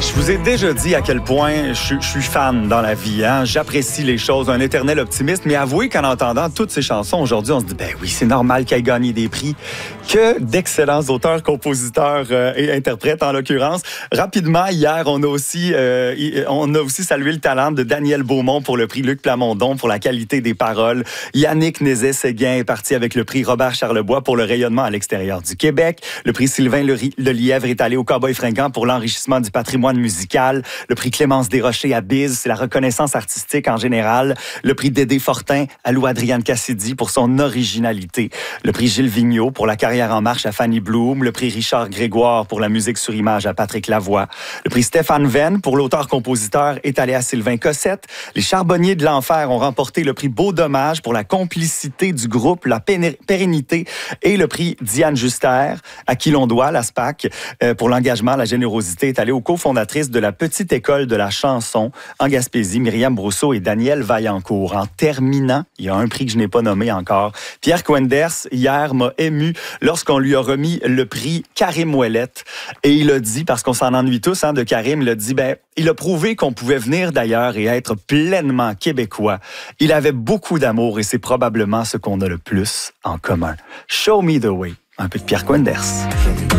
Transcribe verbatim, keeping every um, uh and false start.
Je vous ai déjà dit à quel point je, je suis fan dans la vie. Hein? J'apprécie les choses, un éternel optimiste. Mais avouez qu'en entendant toutes ces chansons aujourd'hui, on se dit, ben oui, c'est normal qu'elle gagne des prix. Que d'excellents auteurs, compositeurs euh, et interprètes, en l'occurrence. Rapidement, hier, on a aussi euh, on a aussi salué le talent de Daniel Beaumont pour le prix Luc Plamondon pour la qualité des paroles. Yannick Nézet-Séguin est parti avec le prix Robert Charlebois pour le rayonnement à l'extérieur du Québec. Le prix Sylvain Lelièvre est allé au Cowboy Fringant pour l'enrichissement du patrimoine musical. Le prix Clémence Desrochers à Biz, c'est la reconnaissance artistique en général. Le prix Dédé Fortin à Lou-Adrienne Cassidy pour son originalité. Le prix Gilles Vigneault pour la carrière en marche à Fanny Bloom. Le prix Richard Grégoire pour la musique sur image à Patrick Lavoie. Le prix Stéphane Venn pour l'auteur-compositeur est allé à Sylvain Cossette. Les Charbonniers de l'Enfer ont remporté le prix Beau Dommage pour la complicité du groupe, la pérennité, et le prix Diane Juster, à qui l'on doit, la SPAC, euh, pour l'engagement, la générosité, est allé aux cofondatrices de la Petite École de la chanson en Gaspésie, Myriam Brousseau et Danielle Vaillancourt. En terminant, il y a un prix que je n'ai pas nommé encore. Pierre Quenders, hier, m'a ému lorsqu'on lui a remis le prix Karim Ouellette. Et il a dit, parce qu'on s'en ennuie tous hein, de Karim, il a dit, ben, il a prouvé qu'on pouvait venir d'ailleurs et être pleinement québécois. Il avait beaucoup d'amour et c'est probablement ce qu'on a le plus en commun. Show me the way. Un peu de Pierre Quenders.